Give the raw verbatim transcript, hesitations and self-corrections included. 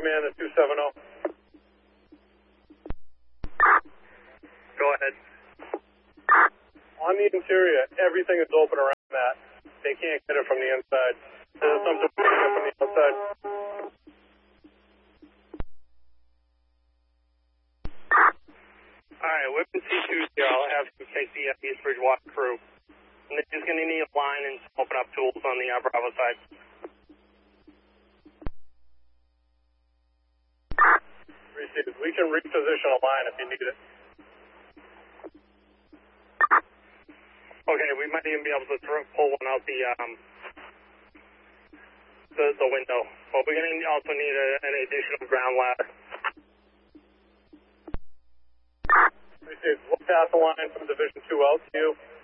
Command at two seven zero. Go ahead. On the interior, everything is open around that. They can't get it from the inside. There's something from the outside. Alright, Weapon C two zero, I'll have to take the uh, East Bridgewater crew. And they're just going to need a line and open up tools on the uh, Bravo side. Received. We can reposition a line if you need it. Okay, we might even be able to throw, pull one out the um the, the window. But we're going to also need a, an additional ground ladder. Received. We'll pass the line from Division two out to you.